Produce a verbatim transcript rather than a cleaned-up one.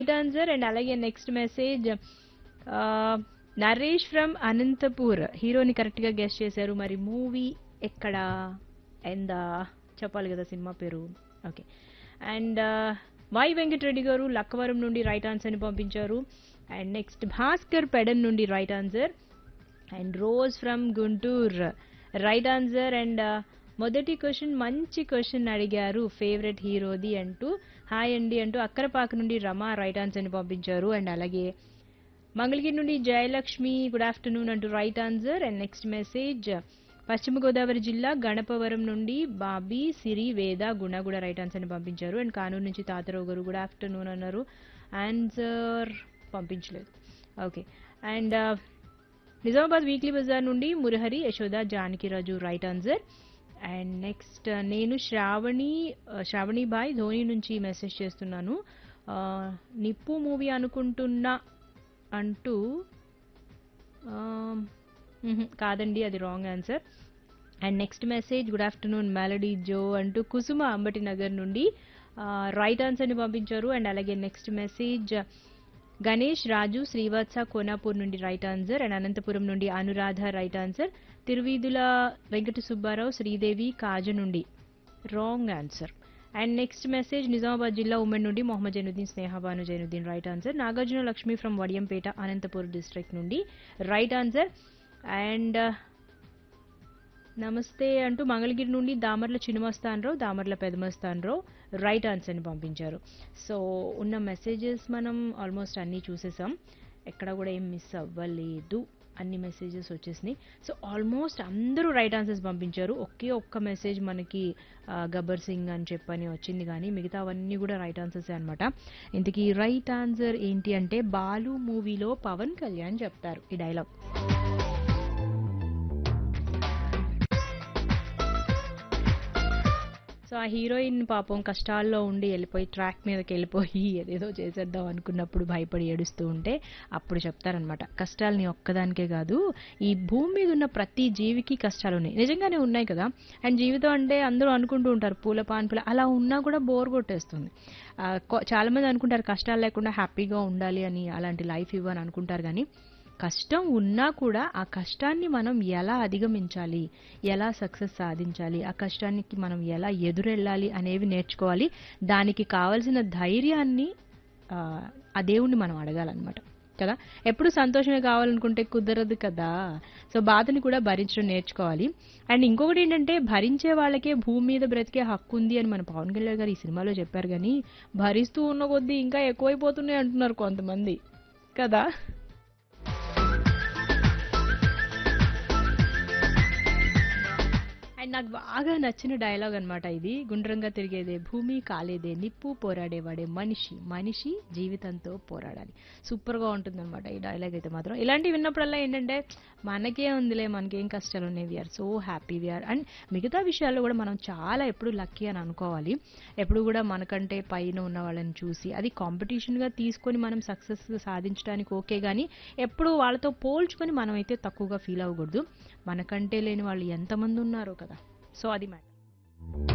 Right answer. And అలాగే next message Naresh from Anantapur హీరోని correct గా గెస్ట్ చేశారు. మరి మూవీ ఎక్కడ అండ్ చెప్పాలి కదా సినిమా పేరు. ఓకే. అండ్ వై వెంకటరెడ్డి గారు లక్కవరం నుండి రైట్ ఆన్సర్ ని పంపించారు. అండ్ నెక్స్ట్ భాస్కర్ పెడన్ నుండి right answer. And rose from Guntur right answer. And మొదటి క్వశ్చన్ మంచి క్వశ్చన్ అడిగారు ఫేవరెట్ హీరోది అంటూ హాయ్ అండి అంటూ అక్కరపాక నుండి రమ రైట్ ఆన్సర్ ని పంపించారు. అండ్ అలాగే మంగళగిరి నుండి జయలక్ష్మి గుడ్ ఆఫ్టర్నూన్ అంటూ right answer. And next message పశ్చిమ గోదావరి జిల్లా గణపవరం నుండి బాబీ సిరి వేద గుణ కూడా రైట్ ఆన్సర్ ని పంపించారు. అండ్ కానూరు నుంచి తాతారావు గారు గుడ్ ఆఫ్టర్నూన్ అన్నారు. ఆన్సర్ పంపించలేదు. Okay. And Nizamabad weekly Bazar నుండి Murahari Yashoda Janakiraju right answer. And next నేను శ్రావణి శ్రావణి బాయ్ ధోని నుంచి మెసేజ్ చేస్తున్నాను. నిప్పు మూవీ అనుకుంటున్నా అంటూ కాదండి, అది wrong answer. And next message good afternoon melody జో అంటూ కుసుమ అంబటి నగర్ నుండి రైట్ ఆన్సర్ని పంపించారు. అండ్ అలాగే నెక్స్ట్ మెసేజ్ గణేష్ రాజు శ్రీవత్స కోనాపూర్ నుండి రైట్ ఆన్సర్. అండ్ అనంతపురం నుండి అనురాధ రైట్ ఆన్సర్. తిరువీధుల వెంకట సుబ్బారావు శ్రీదేవి కాజ నుండి wrong answer. And next message Nizamabad జిల్లా ఉమెన్ నుండి Mohammed Zainuddin Sneha Banu Zainuddin right answer. Nagarjuna Lakshmi from Vadiyampeta Anantapur district నుండి రైట్ ఆన్సర్. అండ్ నమస్తే అంటూ మంగళగిరి నుండి దామర్ల చిన్నమస్తానరావు దామర్ల పెదమస్తానరావు రైట్ ఆన్సర్ని పంపించారు. సో ఉన్న మెసేజెస్ మనం ఆల్మోస్ట్ అన్నీ చూసేసాం, ఎక్కడ కూడా ఏం మిస్ అవ్వలేదు, అన్ని మెసేజెస్ వచ్చేసినాయి. సో ఆల్మోస్ట్ అందరూ రైట్ ఆన్సర్స్ పంపించారు. ఒకే ఒక్క మెసేజ్ మనకి గబ్బర్ సింగ్ అని చెప్పని వచ్చింది, కానీ మిగతావన్నీ కూడా రైట్ ఆన్సర్సే అనమాట. ఇంతకీ రైట్ ఆన్సర్ ఏంటి అంటే బాలు మూవీలో పవన్ కళ్యాణ్ చెప్తారు ఈ డైలాగ్. సో ఆ హీరోయిన్ పాపం కష్టాల్లో ఉండి వెళ్ళిపోయి ట్రాక్ మీదకి వెళ్ళిపోయి ఏదేదో చేసేద్దాం అనుకున్నప్పుడు భయపడి ఏడుస్తూ ఉంటే అప్పుడు చెప్తారనమాట, కష్టాలు నీ ఒక్కదానికే కాదు, ఈ భూమి మీద ఉన్న ప్రతి జీవికి కష్టాలు ఉన్నాయి. నిజంగానే ఉన్నాయి కదా. అండ్ జీవితం అంటే అందరూ అనుకుంటూ ఉంటారు పూల పాన్పుల, అలా ఉన్నా కూడా బోర్ కొట్టేస్తుంది. చాలా మంది అనుకుంటారు కష్టాలు లేకుండా హ్యాపీగా ఉండాలి అని, అలాంటి లైఫ్ ఇవ్వని అనుకుంటారు. కానీ కష్టం ఉన్నా కూడా ఆ కష్టాన్ని మనం ఎలా అధిగమించాలి, ఎలా సక్సెస్ సాధించాలి, ఆ కష్టానికి మనం ఎలా ఎదురెళ్ళాలి అనేవి నేర్చుకోవాలి. దానికి కావలసిన ధైర్యాన్ని ఆ దేవుణ్ణి మనం అడగాలన్నమాట కదా. ఎప్పుడు సంతోషమే కావాలనుకుంటే కుదరదు కదా. సో బాధని కూడా భరించడం నేర్చుకోవాలి. అండ్ ఇంకొకటి ఏంటంటే భరించే వాళ్ళకే భూమి మీద బ్రతికే హక్కు ఉంది అని మన పవన్ కళ్యాణ్ గారు ఈ సినిమాలో చెప్పారు. కానీ భరిస్తూ ఉన్న కొద్దీ ఇంకా ఎక్కువైపోతున్నాయి అంటున్నారు కొంతమంది కదా. అండ్ నాకు బాగా నచ్చిన డైలాగ్ అనమాట ఇది. గుండ్రంగా తిరిగేదే భూమి, కాలేదే నిప్పు, పోరాడేవాడే మనిషి, మనిషి జీవితంతో పోరాడాలి. సూపర్గా ఉంటుందన్నమాట ఈ డైలాగ్ అయితే మాత్రం. ఇలాంటివి విన్నప్పుడల్లా ఏంటంటే మనకే ఉందిలే, మనకేం కష్టాలు ఉన్నాయి, we are so happy we are. And మిగతా విషయాల్లో కూడా మనం చాలా ఎప్పుడు లక్కీ అని అనుకోవాలి. ఎప్పుడు కూడా మనకంటే పైన ఉన్న వాళ్ళని చూసి అది కాంపిటీషన్గా తీసుకొని మనం సక్సెస్ సాధించడానికి ఓకే, కానీ ఎప్పుడు వాళ్ళతో పోల్చుకొని మనం అయితే తక్కువగా ఫీల్ అవ్వకూడదు. మనకంటే లేని వాళ్ళు ఎంతమంది ఉన్నారో కదా. సో అది మ్యాటర్.